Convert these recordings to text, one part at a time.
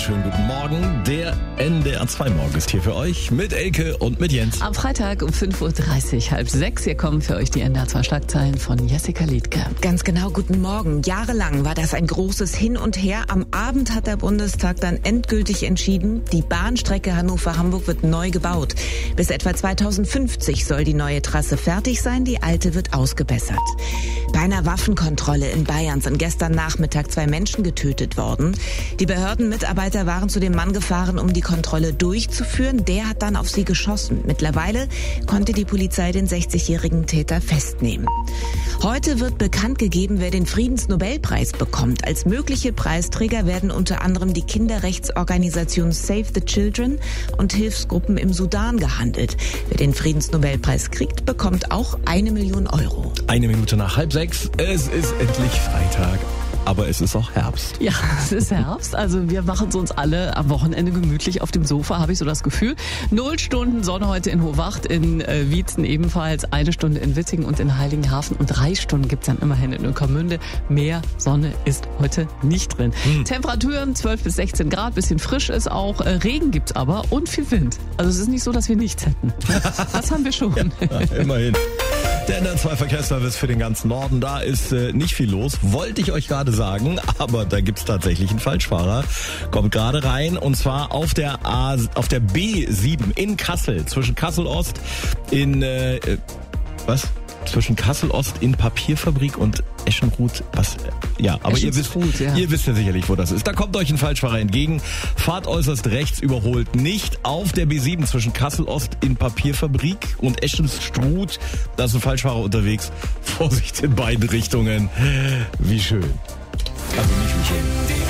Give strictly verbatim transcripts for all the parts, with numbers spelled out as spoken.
wunderschönen guten Morgen. Der N D R zwei Morgen ist hier für euch mit Elke und mit Jens. Am Freitag um fünf Uhr dreißig, halb sechs. Hier kommen für euch die N D R zwei Schlagzeilen von Jessica Liedke. Ganz genau, guten Morgen. Jahrelang war das ein großes Hin und Her. Am Abend hat der Bundestag dann endgültig entschieden, die Bahnstrecke Hannover-Hamburg wird neu gebaut. Bis etwa zweitausendfünfzig soll die neue Trasse fertig sein, die alte wird ausgebessert. Bei einer Waffenkontrolle in Bayern sind gestern Nachmittag zwei Menschen getötet worden. Die Behördenmitarbeiter waren zu dem Mann gefahren, um die Kontrolle durchzuführen. Der hat dann auf sie geschossen. Mittlerweile konnte die Polizei den sechzigjährigen Täter festnehmen. Heute wird bekannt gegeben, wer den Friedensnobelpreis bekommt. Als mögliche Preisträger werden unter anderem die Kinderrechtsorganisation Save the Children und Hilfsgruppen im Sudan gehandelt. Wer den Friedensnobelpreis kriegt, bekommt auch eine Million Euro. Eine Minute nach halb sechs. Es ist endlich Freitag. Aber es ist auch Herbst. Ja, es ist Herbst. Also wir machen es uns alle am Wochenende gemütlich auf dem Sofa, habe ich so das Gefühl. Null Stunden Sonne heute in Hohwacht, in äh, Wietzen ebenfalls, eine Stunde in Wittingen und in Heiligenhafen und drei Stunden gibt's dann immerhin in Ueckermünde. Mehr Sonne ist heute nicht drin. Hm. Temperaturen zwölf bis sechzehn Grad, bisschen frisch ist auch. Äh, Regen gibt's aber und viel Wind. Also es ist nicht so, dass wir nichts hätten. Das haben wir schon. Ja, immerhin. Der N D R zwei Verkehrsservice für den ganzen Norden, da ist äh, nicht viel los, wollte ich euch gerade sagen, aber da gibt's tatsächlich einen Falschfahrer. Kommt gerade rein und zwar auf der A, auf der B sieben in Kassel, zwischen Kassel-Ost in, äh, was? Zwischen Kassel-Ost in Papierfabrik und Eschenruth, was, ja, aber ihr wisst, ja. ihr wisst ja sicherlich, wo das ist. Da kommt euch ein Falschfahrer entgegen, fahrt äußerst rechts, überholt nicht auf der B sieben zwischen Kassel-Ost in Papierfabrik und Eschenruth, da ist ein Falschfahrer unterwegs. Vorsicht in beide Richtungen. Wie schön. Also nicht wie schön.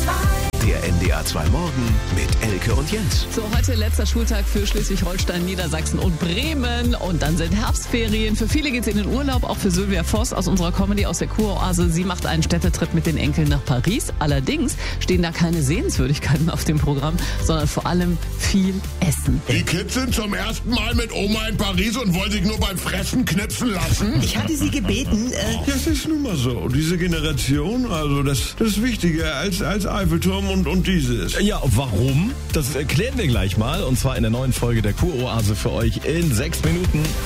Der N D R zwei Morgen mit Elke und Jens. So, heute letzter Schultag für Schleswig-Holstein, Niedersachsen und Bremen. Und dann sind Herbstferien. Für viele geht's in den Urlaub, auch für Sylvia Voss aus unserer Comedy aus der Kuroase. Sie macht einen Städtetrip mit den Enkeln nach Paris. Allerdings stehen da keine Sehenswürdigkeiten auf dem Programm, sondern vor allem viel Essen. Die Kids sind zum ersten Mal mit Oma in Paris und wollen sich nur beim Fressen knipsen lassen. Ich hatte sie gebeten, äh, Das ist nun mal so. Diese Generation, also das, das ist wichtiger als, als Eiffelturm und, und dieses. Ja, warum? Das erklären wir gleich mal und zwar in der neuen Folge der Kuroase für euch in sechs Minuten.